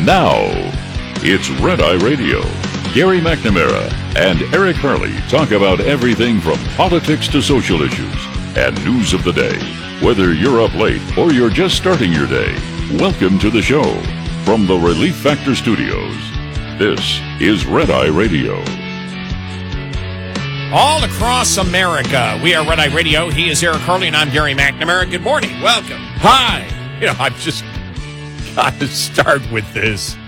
Now, it's Red Eye Radio. Gary McNamara and Eric Harley talk about everything from politics to social issues and news of the day. Whether you're up late or you're just starting your day, welcome to the show. From the Relief Factor Studios, this is Red Eye Radio. All across America, we are Red Eye Radio. He is Eric Harley, and I'm Gary McNamara. Good morning. Welcome. Hi. I've just got to start with this.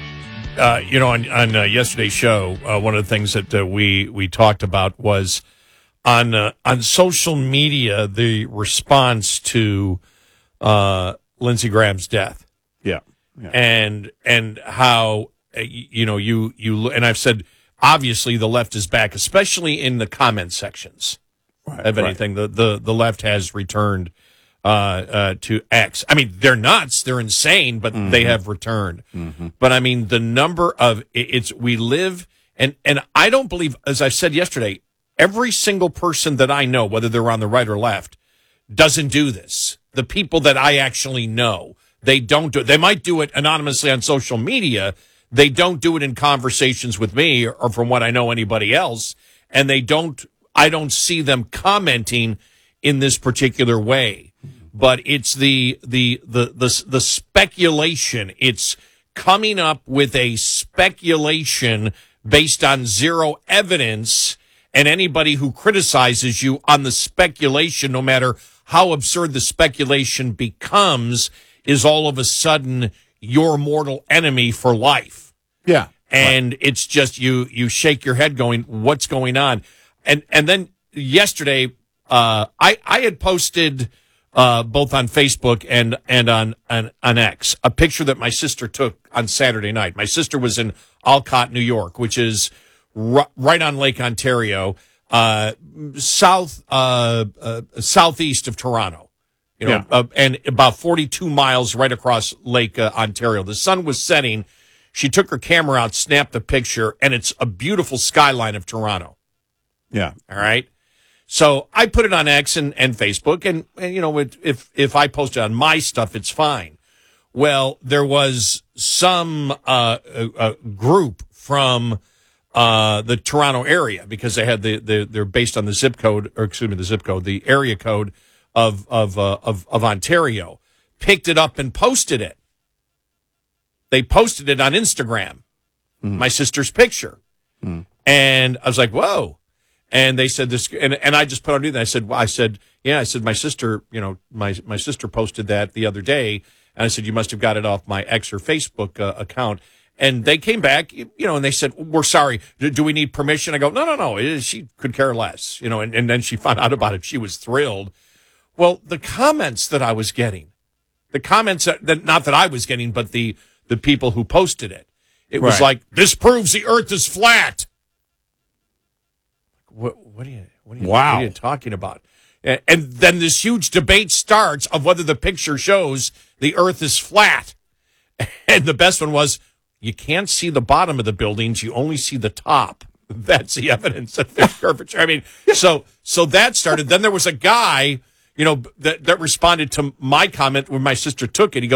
On yesterday's show, one of the things that we talked about was on social media, the response to Lindsey Graham's death. Yeah. And how you and I've said obviously the left is back, especially in the comment sections of anything. Right. The left has returned to X. I mean, they're nuts, they're insane, but they have returned. But I mean, the number of we live, and I don't believe, as I said yesterday, every single person that I know, whether they're on the right or left, doesn't do this. The people that I actually know, they don't do it. They might do it anonymously on social media. They don't do it in conversations with me or from what I know anybody else. And I don't see them commenting in this particular way. But it's the speculation. It's coming up with a speculation based on zero evidence, and anybody who criticizes you on the speculation, no matter how absurd the speculation becomes, is all of a sudden your mortal enemy for life. Yeah. And it's just you shake your head going, what's going on? And then yesterday, I had posted both on Facebook and on X a picture that my sister took on Saturday night. My sister was in Alcott, New York, which is right on Lake Ontario, southeast of Toronto, and about 42 miles right across Lake Ontario. The sun was setting. She took her camera out, snapped the picture, and it's a beautiful skyline of Toronto. Yeah. All right. So I put it on X and Facebook, and if I post it on my stuff, it's fine. Well, there was some group from the Toronto area, because they had they're based on the zip code, the area code of Ontario, picked it up and posted it. They posted it on Instagram, my sister's picture. And I was like, whoa. And they said this, and I just put on it. I said, my sister, my sister posted that the other day. And I said, you must have got it off my X or Facebook account. And they came back, and they said, we're sorry. Do we need permission? I go, no. She could care less, and then she found out about it. She was thrilled. Well, the comments that I was getting, not that I was getting, but the people who posted it, it was like, this proves the earth is flat. What are you talking about? And then this huge debate starts of whether the picture shows the earth is flat. And the best one was, you can't see the bottom of the buildings, you only see the top. That's the evidence of their curvature. I mean, so that started. Then there was a guy, that responded to my comment when my sister took it. He goes,